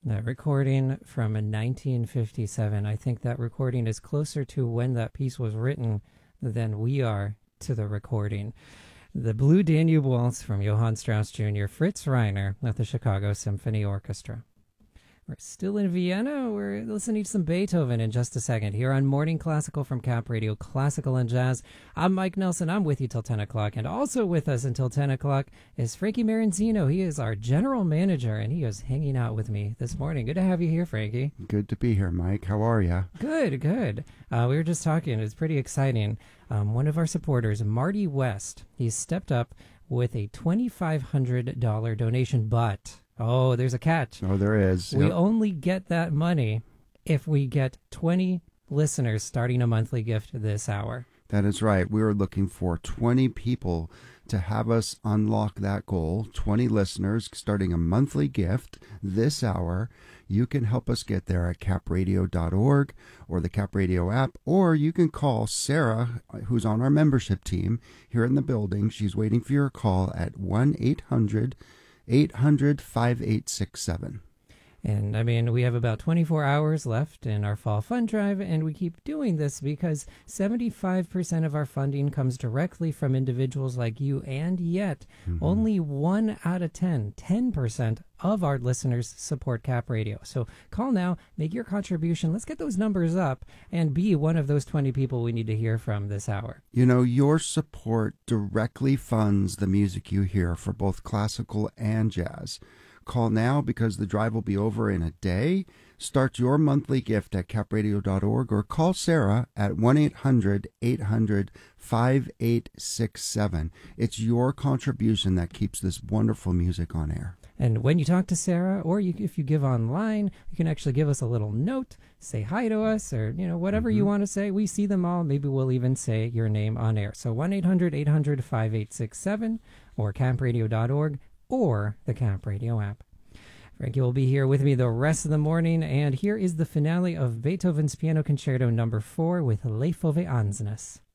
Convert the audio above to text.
That recording from 1957. I think that recording is closer to when that piece was written than we are to the recording. The Blue Danube Waltz from Johann Strauss Jr., Fritz Reiner with the Chicago Symphony Orchestra. We're still in Vienna. We're listening to some Beethoven in just a second here on Morning Classical from Cap Radio, Classical and Jazz. I'm Mike Nelson. I'm with you till 10 o'clock. And also with us until 10 o'clock is Frankie Maranzino. He is our general manager, and he is hanging out with me this morning. Good to have you here, Frankie. Good to be here, Mike. How are you? Good, good. We were just talking. It's pretty exciting. One of our supporters, Marty West, he's stepped up with a $2,500 donation, but... oh, there's a catch. Oh, there is. We only get that money if we get 20 listeners starting a monthly gift this hour. That is right. We are looking for 20 people to have us unlock that goal. 20 listeners starting a monthly gift this hour. You can help us get there at capradio.org or the Cap Radio app, or you can call Sarah, who's on our membership team here in the building. She's waiting for your call at 1-800-5867. And I mean, we have about 24 hours left in our fall fund drive, and we keep doing this because 75% of our funding comes directly from individuals like you, and yet only 1 out of 10% of our listeners support Cap Radio. So call now, make your contribution. Let's get those numbers up and be one of those 20 people we need to hear from this hour. You know, your support directly funds the music you hear for both classical and jazz. Call now because the drive will be over in a day. Start your monthly gift at capradio.org or call Sarah at 1-800-800-5867. It's your contribution that keeps this wonderful music on air. And when you talk to Sarah, or if you give online, you can actually give us a little note, say hi to us, or whatever you want to say. We see them all. Maybe we'll even say your name on air. So 1-800-800-5867 or capradio.org. or the Cap Radio app. Frankie will be here with me the rest of the morning, and here is the finale of Beethoven's Piano Concerto No. 4 with Le Fauve Ansnes.